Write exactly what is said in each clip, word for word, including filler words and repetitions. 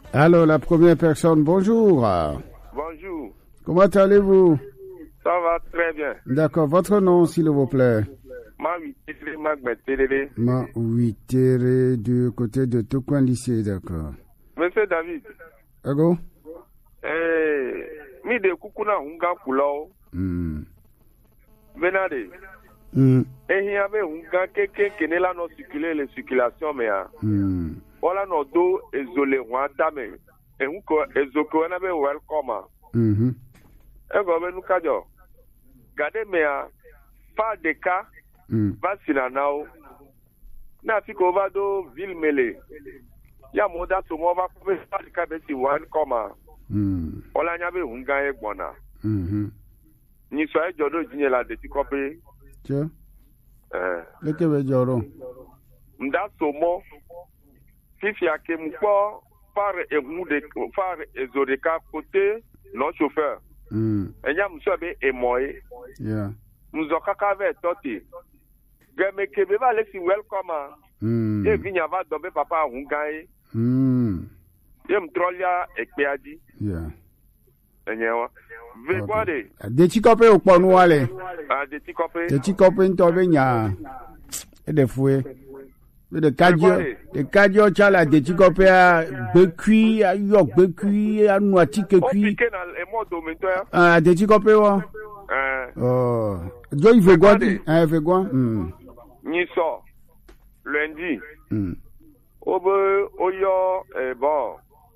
Alors, la première personne, bonjour. Bonjour. Comment allez-vous? Ça va très bien. D'accord. Votre nom, s'il vous plaît? Ma huitéré, ma gbetéré. Ma huitéré du côté de Tokwan lycée, d'accord. Monsieur David. Ago? Eh, mi de kukuna unga kulao. Hmm. Venade. Hmm. Eh, y avait unga keke kenela no circuler les circulations mea. Hmm. Voilà no do ezole wanta me. E unko ezoko na be welcome. Mhm. E go be nukajo. Gade mea fa de ka. Hmm. Vasina now. Na fi ko va do ville mele. Ya moda to mo va ko fa de ka be si welcome. Hmm. Ola nya be unga e gbona. Mhm. Ni so e jodo jinye la de ti kope. Tiens. Eh. Leke be joro. Nda so mo. Fifi ake mpo par emu de par ezoreka côté non chauffeur. Hmm. Enya mso be emoy. Yeah. Mzo kaka ve toti. Geme kebe va lesi welcome. Hmm. E vinya va dobe papa hungai. Hmm. E mtrolia ekpeadi. Yeah. Enyewa. Ve kwade. De chikope okponu wale. Ah de tikope. De chikope ntobe nya. E de fue. De kadio, de kadio chala de chikope a bekui, a yok bekui, a nuatike kui. O pike na e modo mento ya. Ah, de chikope wa. Eh. Oh. Jo ife gwa di. Eh, ife gwa. Hmm. Ni so. Lundi. Hmm. Obe oyo eh bon.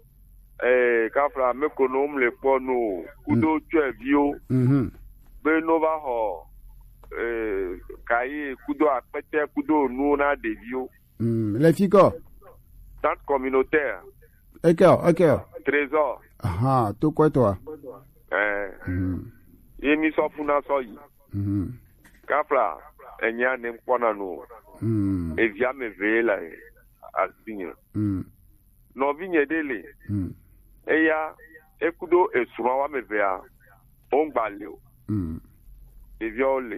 Eh kafra mekonom le pono. Kudo tue bio. Mhm. Be nova ho. Eh kai kudo apete kudo nu na de bio. Hmm. Les fico. Tant communautaire. Ok, ok. Trésor. Aha, tout quoi toi? Eh. Hmm. Yemi so funa so yi. Mhm. Kafra enya ne mpona no. Hmm. E via me vela asinyo. Hmm. No vinye dele. Hmm. Eya ekudo esuma wa me vea. Ongbale o. Hmm. E via ole.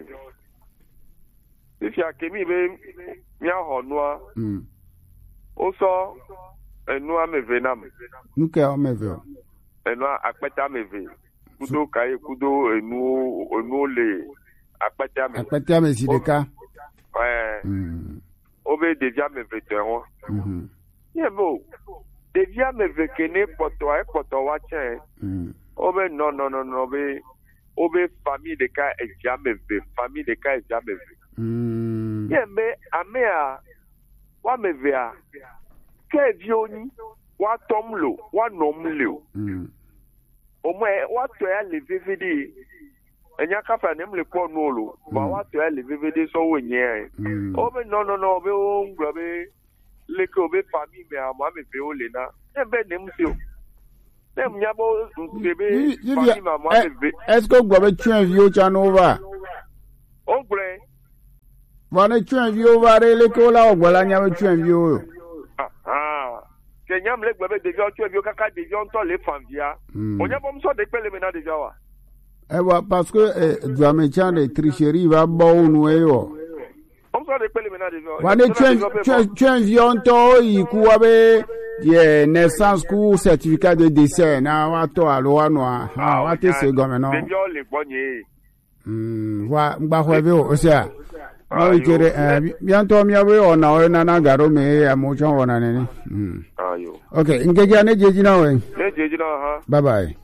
If ya kemi be mi ahonua. Hmm. O so enua me venam. Nous que on me veut. Enua akpeta me ve. Kudo kai kudo enu enu le akpeta me. Akpete me si de ka. Eh. Hmm. Obe devia me veteran. Mhm. Ye bo. Devia me vekene poto e poto wa chen. Hmm. Obe non non non non be obe famille de ka e jamais ve. Famille de ka e jamais ve. Hmm. Ye me amea wa me vea. Ke vioni wa tomlo wa nomlo. Hmm. O mo wa to ya le V V D. Enya ka fa nem le ko no lo. Ba wa to ya le V V D so wo nye. Hmm. Obe non non non be o ngro be le ko be famille me ama me ve o le na. E be nem si o. Nem nya bo bebe famille me ama me ve. Est-ce que vous avez tué un vieux Chanova? O ngre. Vous avez tué un vieux varele ko la ou voilà nya tué un vieux. Ah ah. Kenya mle gbe de jo tu e bi o kaka de jo nto le fanvia. Onya bom so de pele me na de jo wa. Eh wa parce que eh doit me chan de tricherie va bon nous e yo. Bom so de pele me na de jo. Wa ne tu tu un vieux nto i ku abe de naissance ku certificat de décès na wa to alo wa no ah wa te se go me no. De jo le gbonye. Hmm wa ngba ho ebe o sia. Ah oui kere eh bientôt mi abe ona o na na garo me ya mo chon wona ne ni. Hmm. Ayo. Okay, ngeja ne jeji na we. Ne jeji na ha. Bye bye.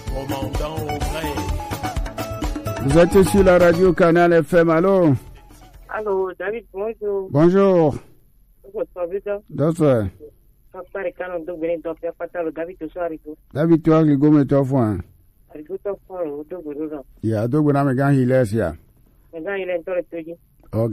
Vous êtes sur la radio Canal F M, allô? Allô, David, bonjour. Bonjour. Bonjour. Bonsoir. David, tu as le gomme toi fois. Il y a deux bonhommes qui ont il est là. Ok.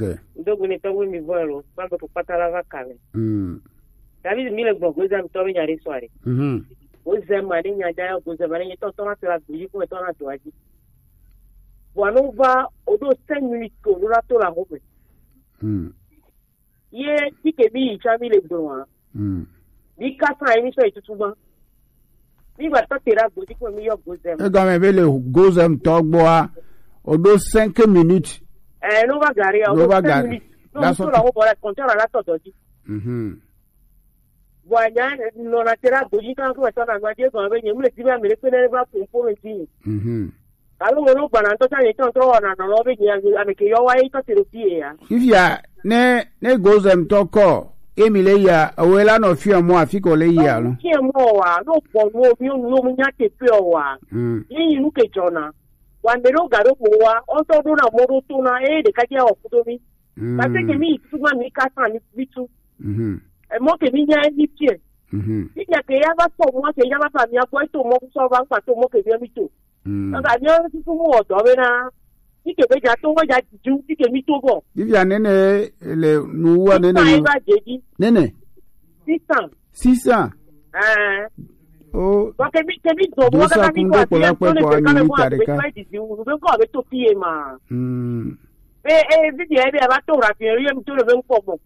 Hmm. David, mille bon, vous avez tombé à la soirée. Mhm. Vous avez marié, il y a déjà, vous avez marié, tant on a fait la bougie, pour être en atoie. Voilà, on va au dos cinq minutes, on a tout la robe. Hmm. Hier, si que bi, tu as mis les blancs. Hmm. Bi quatre ans, il est tout souvent. Bi va t'en tirer la bougie pour meilleur gozem. Et quand même, le gozem talk bois, au dos cinq minutes. Eh, non va garer, on va garer. Non, on va la robe, on va compter à la tête. Mhm. Voilà, non a tera doji kan ko sa na gbaje kan be nyemu le ti ba mere pe le ba fun fun ti. Mhm. Alo mo ba na to ta ni ton to na na lo be ni ame ke yo wa yi to tero ti ya. If ya ne ne goes them to call Emile ya awela no fi mo afiko le ya no. Ki mo wa no po no mi o no mi nya te pe o wa. Mm. Yin nu ke jona. Wa me ro ga ro mo wa o to do na mo ro to na e de ka je o fu do mi. Mm. Ba se ke mi tu ma mi ka sa ni bitu. Mhm. E mo ke mi nya ni pie. Mhm. Ni ya ke ya ba so mo ke ya ba pa mi a ko to mo so ba pa to mo ke bi mi to. Mm. Nga nyo ti fu mo do be na. Ni ke be ja to mo ja ju ti ke mi to go. If ya nene le nuwa nene. Ni ba jeji. Nene. Sisan. Sisan. Eh. Oh. Wa ke mi ke mi do mo ka mi ko ati to le pe ka le mo ati pe ti ti u be ko be to pie ma. Mm. Be e video e be ba to ra ti ri mi to le be npo mo.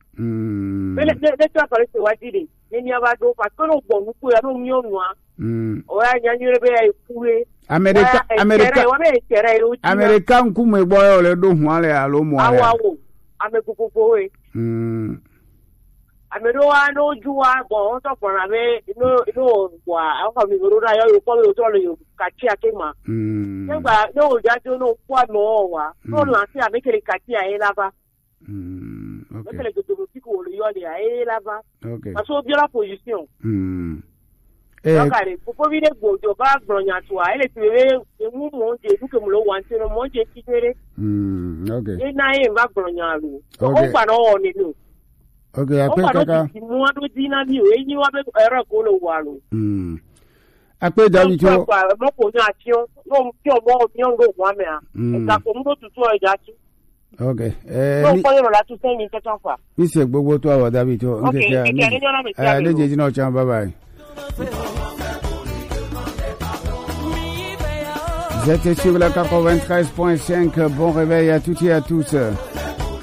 Mm. Be le le to apare se wa dire. Ni ya ba do pa ko no gbo nu ko ya no mi onu a. Mm. O ya nya ni re be e kuwe. America America wa be tere ro. America nkume boyo le do hu ale alo mo ale. Awa wo. Ame kukuko we. Mm. Amero wa no juwa bo to for na be no no wa afa mi ro ra yo ko lo to lo yo ka ti ake ma. Mm. Nígbà no ja jo no kwa no wa. No la ti ame kele ka ti aye laba. Mm. No Okay. kele go to ti ko lo yo le aye laba. Okay. Parce que bien la position. Mm. Eh Eh, kare popo vi de go jo ba gronya to a ele ti we mu mo je du ke mo lo wan ti no mo je ti tere. mm. Okay. E na e ba gronya lu. O Okay. pa no ni lu. Okay, O ape pa no kaka. ti mu adu di na mi o e ni wa be era ko lo wa lu. Mm. Ape David to. Mo ko ni ati o. No ti o mo mi o ngo wa me a. E ka ko mo tutu o ja ti. Okay. Eh, No ni ko yo la tu se ni tetan fa. ni se gbogbo to awo David to. Okay, ya. okay, ni yo na me ti Eh, a le lo. jeji no chan, bye bye. Vous êtes sur le quatre-vingt-treize point cinq. Bon réveil à toutes et à tous.